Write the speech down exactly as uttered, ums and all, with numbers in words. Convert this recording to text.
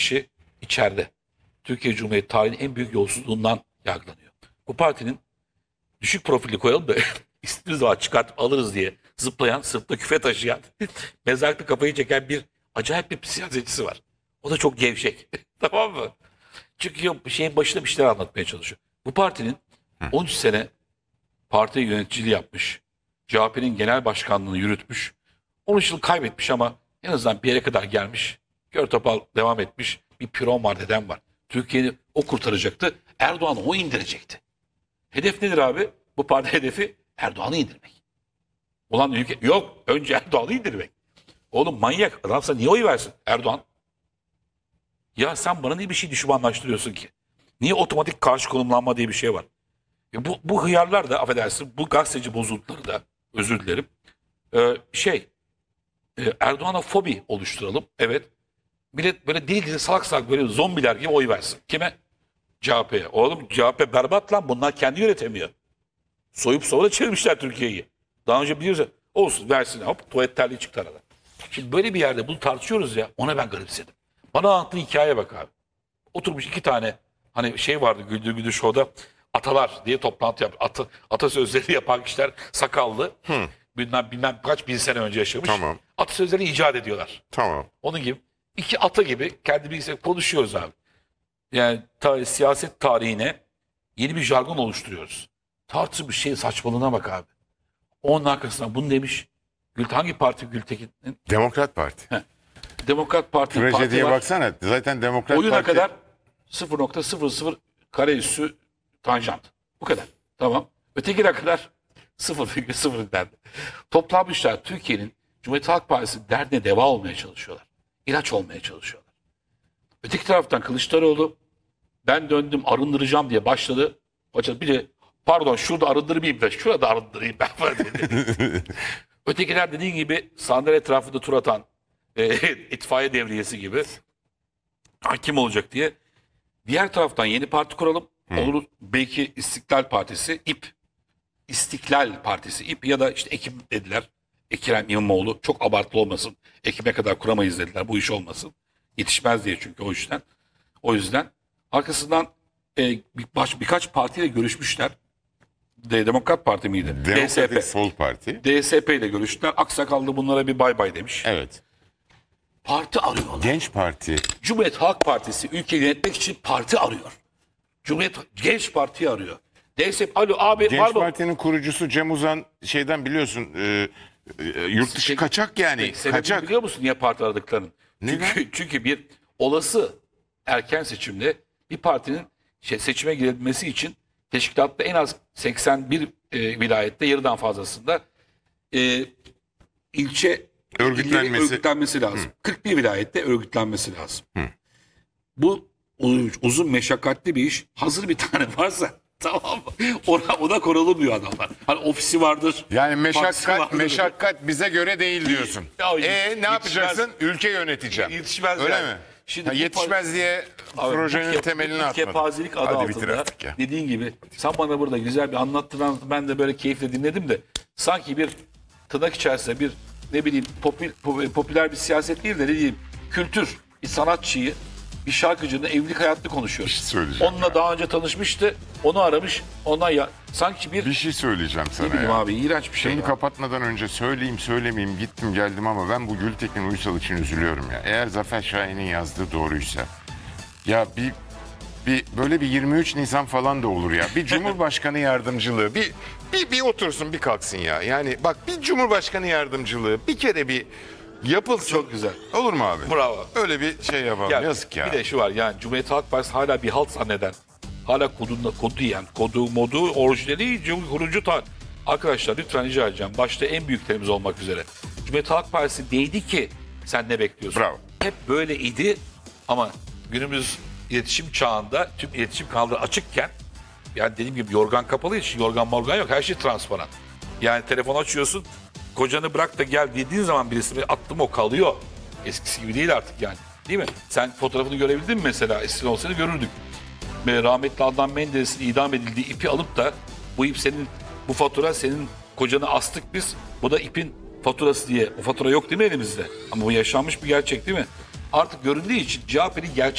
kişi içeride. Türkiye Cumhuriyeti tarihinin en büyük yolsuzluğundan yargılanıyor. Bu partinin düşük profilli koyalım da istediğimiz zaman çıkartıp alırız diye zıplayan, sırtla küfe taşıyan, mezarlıkta kafayı çeken bir acayip bir siyasetçisi var. O da çok gevşek. Tamam mı? Çünkü yok, şeyin başında bir şeyler anlatmaya çalışıyor. Bu partinin on üç sene parti yöneticiliği yapmış. C H P'nin genel başkanlığını yürütmüş. on üç yıl kaybetmiş ama en azından bir yere kadar gelmiş. Kör topal devam etmiş. Bir püron var, dedem var. Türkiye'yi o kurtaracaktı. Erdoğan'ı o indirecekti. Hedef nedir abi? Bu parti hedefi Erdoğan'ı indirmek. Ulan ülke yok. Önce Erdoğan'ı indirmek. Oğlum manyak. Adamsa niye oy versin Erdoğan? Ya sen bana niye bir şey düşmanlaştırıyorsun ki? Niye otomatik karşı konumlanma diye bir şey var? Ya bu, bu hıyarlar da affedersin, bu gazeteci bozuntuları da, özür dilerim. Ee, şey e, Erdoğan'a fobi oluşturalım. Evet. Millet böyle deli deli salak salak böyle zombiler gibi oy versin. Kime? C H P'ye. Oğlum C H P berbat lan. Bunlar kendi yönetemiyor. Soyup soğula çevirmişler Türkiye'yi. Daha önce biliyoruz ya. Olsun versin. Hop tuvalet terliği çıktı arada. Şimdi böyle bir yerde bunu tartışıyoruz ya. Ona ben garipsedim. Bana anlattığı hikayeye bak abi. Oturmuş iki tane hani şey vardı Güldür Güldür Show'da, atalar diye toplantı yap. Ata, atasözleri yapan kişiler sakallı. Hı. Bilmem, bilmem kaç bin sene önce yaşamış. Tamam. Atasözlerini icat ediyorlar. Tamam. Onun gibi iki ata gibi kendi bilgisayar konuşuyoruz abi. Yani ta, siyaset tarihine yeni bir jargon oluşturuyoruz. Tartışılmış şey saçmalığına bak abi. Onun arkasından bunu demiş. Gül, hangi parti Gültekin'in? Demokrat Parti. Demokrat Parti. Trajediye parti var. baksana. Zaten Demokrat Oyuna Parti. kadar sıfır nokta sıfır sıfır kare üssü tanjant. Bu kadar. Tamam. Ötekine kadar sıfır virgül sıfır derdi. Toplanmışlar Türkiye'nin Cumhuriyet Halk Partisi derdine deva olmaya çalışıyorlar. İlaç olmaya çalışıyorlar. Öteki taraftan Kılıçdaroğlu ben döndüm arındıracağım diye başladı. Hoca bir de pardon şurada arındırmayayım da şurada arındırayım ben falan dedi. Ötekiler dediğin gibi sandalye etrafında tur atan e, itfaiye devriyesi gibi hakim olacak diye. Diğer taraftan yeni parti kuralım. Olur belki İstiklal Partisi, İP. İstiklal Partisi, İP ya da işte Ekim dediler. Ekrem İmamoğlu. Çok abartılı olmasın. Ekim'e kadar kuramayız dediler. Bu iş olmasın. Yetişmez diye çünkü o yüzden. O yüzden arkasından e, bir, baş, birkaç partiyle görüşmüşler. De, Demokrat Parti miydi? D S P. Demokratik Sol Parti. D S P ile görüştüler. Aksakallı bunlara bir bay bay demiş. Evet. Parti arıyorlar. Genç Parti. Cumhuriyet Halk Partisi ülkeyi yönetmek için parti arıyor. Cumhuriyet Genç Parti arıyor. D S P, alo abi Genç pardon. Parti'nin kurucusu Cem Uzan şeyden biliyorsun e, e, yurt dışı kaçak yani. Sebebini Kaçak. biliyor musun niye parti aradıklarının? Neden? Çünkü, çünkü bir olası erken seçimde bir partinin şey, seçime girebilmesi için teşkilatta en az seksen bir e, vilayette yarıdan fazlasında e, ilçe Örgütlenmesi. örgütlenmesi lazım. Hı. kırk bir vilayette örgütlenmesi lazım. Hı. Bu uzun meşakkatli bir iş. Hazır bir tane varsa tamam mı? Ona, ona korunmuyor adamlar. Hani ofisi vardır. Yani partisi meşakkat vardır. meşakkat bize göre değil diyorsun. Ya, E ne yetişmez. yapacaksın? Ülke yöneteceğim. Yetişmez Öyle yani. mi? Şimdi Ha, bu yetişmez diye Abi, projenin bu ke- temelini bu atmadın. Kepazelik adı Hadi bitir altında artık ya. dediğin gibi sen bana burada güzel bir anlattın anlattın. Ben de böyle keyifle dinledim de sanki bir tırnak içerisinde bir ne bileyim popül, po- popüler bir siyaset değil de ne diyeyim kültür, bir sanatçıyı, bir şarkıcının evlilik hayatını konuşuyor. Bir şey söyleyeceğim Onunla ya. daha önce tanışmıştı. Onu aramış. Ondan ya sanki bir, Bir şey söyleyeceğim ne sana bileyim ya. abi iğrenç bir şey. Seni ya. kapatmadan önce söyleyeyim söylemeyeyim gittim geldim ama ben bu Gültekin Uysal için üzülüyorum ya. Eğer Zafer Şahin'in yazdığı doğruysa ya bir bir böyle bir yirmi üç Nisan falan da olur ya. Bir Cumhurbaşkanı yardımcılığı bir bir bir otursun bir kalksın ya. Yani bak bir Cumhurbaşkanı yardımcılığı bir kere bir yapılsın. Çok güzel. Olur mu abi? Bravo. Öyle bir şey yapalım. Ya, Yazık ya. Bir de şu var yani Cumhuriyet Halk Partisi hala bir halt zanneden, hala kodunda kodu yani kodu modu orijinali Cumhuriyet kurucu ta arkadaşlar lütfen rica edeceğim. Başta en büyüklerimiz olmak üzere. Cumhuriyet Halk Partisi değdi ki sen ne bekliyorsun? Bravo. Hep böyleydi ama günümüz iletişim çağında tüm iletişim kanalları açıkken yani dediğim gibi yorgan kapalı için yorgan morgan yok. Her şey transparan. Yani telefon açıyorsun kocanı bırak da gel dediğin zaman birisi attım o kalıyor. Eskisi gibi değil artık yani. Değil mi? Sen fotoğrafını görebildin mi mesela? Eskiden olsaydı görürdük. Ve rahmetli Adnan Menderes'in idam edildiği ipi alıp da bu ip senin, bu fatura senin kocanı astık biz. Bu da ipin faturası diye. O fatura yok değil mi elimizde? Ama bu yaşanmış bir gerçek değil mi? Artık göründüğü için C H P'nin gerçek